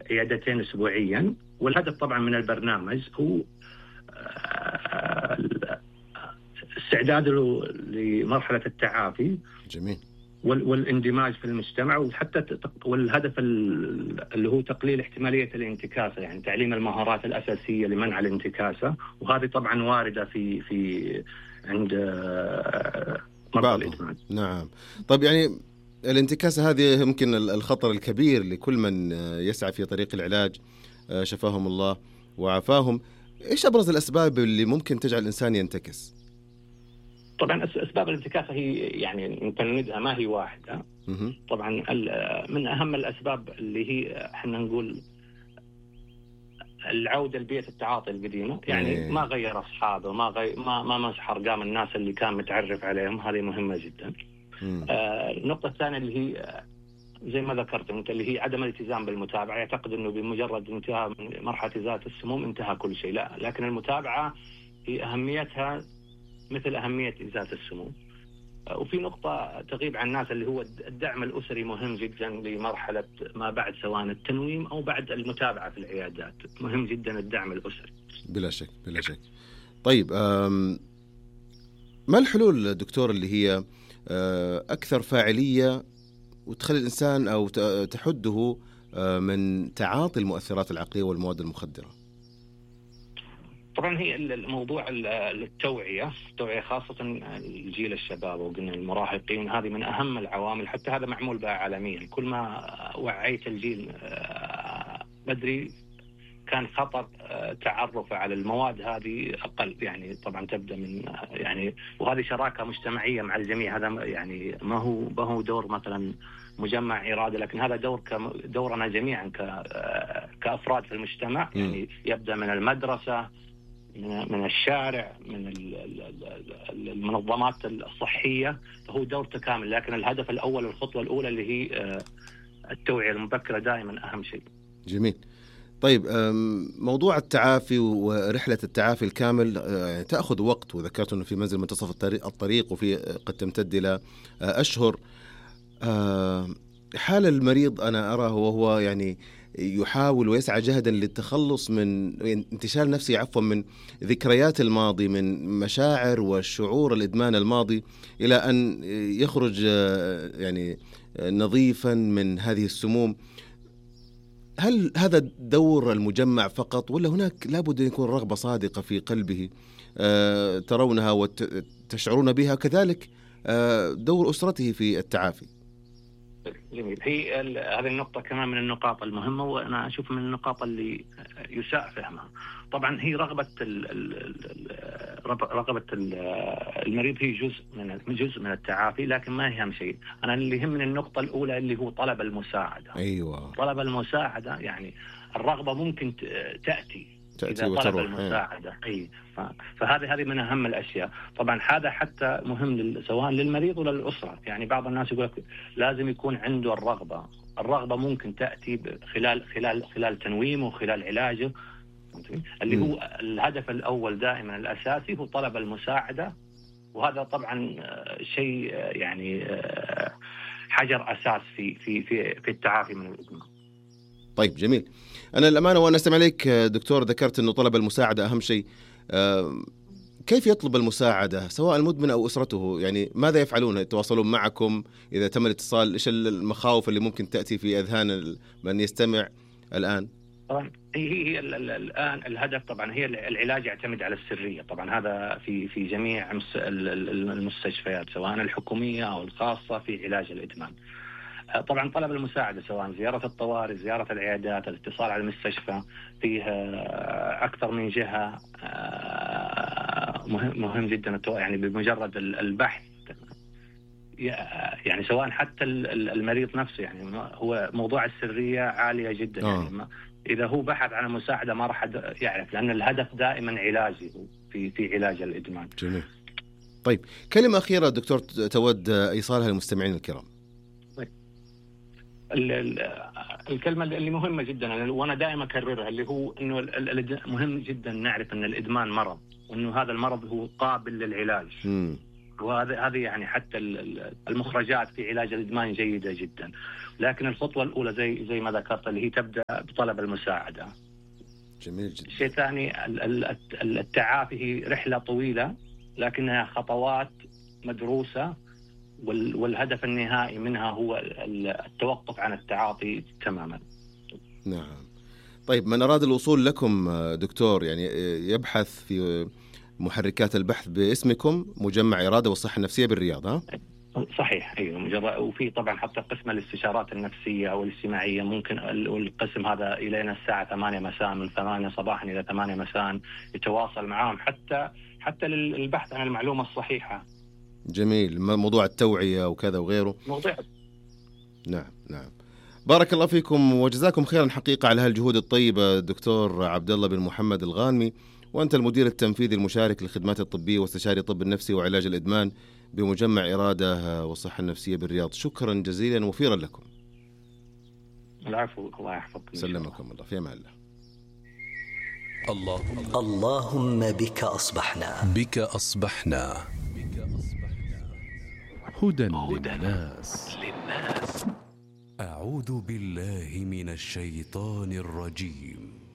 عيادتين أسبوعيا. والهدف طبعا من البرنامج هو استعداد لمرحلة التعافي. جميل. والاندماج في المجتمع، وحتى والهدف اللي هو تقليل احتمالية الانتكاسة، يعني تعليم المهارات الأساسية لمنع الانتكاسة، وهذه طبعا واردة في عند مرضى الإدمان. نعم. طيب يعني الانتكاسة هذه يمكن الخطر الكبير لكل من يسعى في طريق العلاج، شفاهم الله وعافاهم. إيش أبرز الأسباب اللي ممكن تجعل الإنسان ينتكس؟ طبعا أسباب الانتكاسة هي يعني نفندها ما هي واحدة. طبعا من أهم الأسباب اللي هي احنا نقول العودة لبيئة التعاطي القديمة، يعني ما غير أصحابه، ما مسح أرقام الناس اللي كان متعرف عليهم، هذه مهمة جدا. النقطة الثانية اللي هي زي ما ذكرت أنت، اللي هي عدم الالتزام بالمتابعة. يعتقد أنه بمجرد انتهاء من مرحلة إزالة السموم انتهى كل شيء، لا، لكن المتابعة هي أهميتها مثل أهمية إزالة السموم. وفي نقطة تغيب عن الناس اللي هو الدعم الأسري مهم جدا لمرحلة ما بعد، سواء التنويم أو بعد المتابعة في العيادات. مهم جدا الدعم الأسري. بلا شك بلا شك. طيب ما الحلول دكتور اللي هي أكثر فاعلية وتخلي الإنسان أو تحده من تعاطي المؤثرات العقلية والمواد المخدرة؟ طبعا هي الموضوع التوعية خاصة الجيل الشباب وقلنا المراهقين، هذه من أهم العوامل. حتى هذا معمول بها عالميا. كل ما وعيت الجيل بدري كان خطر تعرفه على المواد هذه أقل. يعني طبعا تبدأ من يعني، وهذه شراكة مجتمعية مع الجميع. هذا يعني ما هو دور مثلا مجمع إرادة، لكن هذا دورنا جميعا كأفراد في المجتمع. يعني يبدأ من المدرسة، من الشارع، من المنظمات الصحية. هو دور تكامل، لكن الهدف الأول، الخطوة الأولى اللي هي التوعية المبكرة دائما أهم شيء. جميل. طيب موضوع التعافي ورحلة التعافي الكامل تأخذ وقت، وذكرت أنه في منزل منتصف الطريق وفي قد تمتد إلى أشهر. حال المريض أنا أراه وهو يعني يحاول ويسعى جهدا للتخلص من انتشال نفسه من ذكريات الماضي، من مشاعر والشعور الإدمان الماضي، إلى أن يخرج يعني نظيفا من هذه السموم. هل هذا دور المجمع فقط، ولا هناك لابد أن يكون رغبة صادقة في قلبه ترونها وتشعرون بها، كذلك دور أسرته في التعافي؟ جميل. هي هذه النقطة كمان من النقاط المهمة، وأنا أشوف من النقاط اللي يساء فهمها. طبعا هي رغبة المريض هي جزء من التعافي، لكن ما هي أهم شيء. أنا اللي يهمني النقطة الأولى اللي هو طلب المساعدة. أيوة. طلب المساعدة، يعني الرغبة ممكن تأتي إذا طلب المساعدة. فهذه من أهم الأشياء. طبعا هذا حتى مهم سواء للمريض ولا للأسرة. يعني بعض الناس يقول لازم يكون عنده الرغبة ممكن تأتي خلال تنويمه وخلال علاجه، اللي هو الهدف الأول دائما الأساسي هو طلب المساعدة. وهذا طبعا شيء يعني حجر أساس في التعافي من الإدمان. طيب جميل. أنا الأمانة وأنا أستمع عليك دكتور ذكرت أنه طلب المساعدة أهم شيء. كيف يطلب المساعدة سواء المدمن أو أسرته؟ يعني ماذا يفعلون؟ يتواصلون معكم إذا تم الاتصال؟ إيش المخاوف اللي ممكن تأتي في أذهان من يستمع الآن؟ طبعا هي الآن الهدف طبعا هي العلاج يعتمد على السرية. طبعا هذا في جميع المستشفيات سواء الحكومية أو الخاصة في علاج الإدمان. طبعا طلب المساعدة سواء زيارة الطوارئ، زيارة العيادات، الاتصال على المستشفى، فيها أكثر من جهة. مهم جدا يعني بمجرد البحث، يعني سواء حتى المريض نفسه، يعني هو موضوع السرية عالية جدا. يعني إذا هو بحث عن مساعدة ما راح يعرف، لأن الهدف دائما علاجي في علاج الإدمان. جميل. طيب كلمة أخيرة دكتور تود إيصالها للمستمعين الكرام. الكلمة اللي مهمة جدا وأنا دائما أكررها، اللي هو إنه مهم جدا نعرف أن الإدمان مرض، وإنه هذا المرض هو قابل للعلاج. وهذه يعني حتى المخرجات في علاج الإدمان جيدة جدا. لكن الخطوة الأولى زي ما ذكرت اللي هي تبدأ بطلب المساعدة. جميل جدا. الشيء الثاني التعافي هي رحلة طويلة لكنها خطوات مدروسة، والهدف النهائي منها هو التوقف عن التعاطي تماما. نعم. طيب من أراد الوصول لكم دكتور يعني يبحث في محركات البحث باسمكم مجمع إرادة والصحة النفسية بالرياض، ها؟ صحيح، أيوة. وفي طبعا حتى قسم الاستشارات النفسية أو الاجتماعية، ممكن والقسم هذا إلينا الساعة 8 مساء، من 8 صباحا إلى 8 مساء يتواصل معهم حتى للبحث عن المعلومة الصحيحة. جميل. موضوع التوعية وكذا وغيره. موضوع. نعم. بارك الله فيكم وجزاكم خيرا حقيقة على هالجهود الطيبة دكتور عبد الله بن محمد الغانمي، وأنت المدير التنفيذي المشارك للخدمات الطبية واستشاري الطب النفسي وعلاج الإدمان بمجمع إرادة والصحة النفسية بالرياض. شكرا جزيلا ووفيرا لكم. العفو، الله يحفظكم. سلمكم الله، في أمان الله. اللهم بك أصبحنا هدى للناس. أعوذ بالله من الشيطان الرجيم.